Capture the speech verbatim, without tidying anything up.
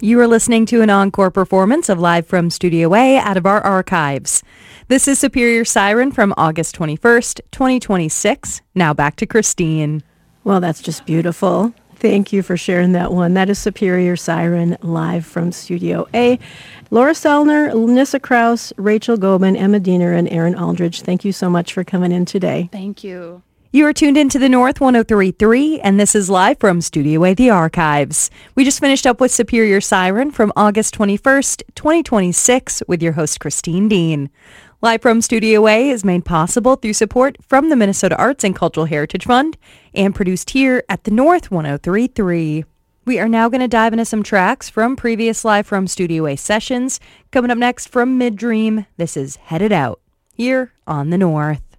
You are listening to an encore performance of Live from Studio A out of our archives. This is Superior Siren from August twenty-first, twenty twenty-six. Now back to Christine. Well, that's just beautiful. Thank you for sharing that one. That is Superior Siren live from Studio A. Laura Sellner, Nissa Kraus, Rachel Gobin, Emma Diener, and Aaron Aldridge, thank you so much for coming in today. Thank you. You are tuned into the North one oh three point three, and this is live from Studio A, the Archives. We just finished up with Superior Siren from August twenty-first, twenty twenty-six, with your host, Christine Dean. Live from Studio A is made possible through support from the Minnesota Arts and Cultural Heritage Fund and produced here at the North one oh three point three. We are now going to dive into some tracks from previous Live from Studio A sessions. Coming up next from Mid Dream, this is Headed Out, here on the North.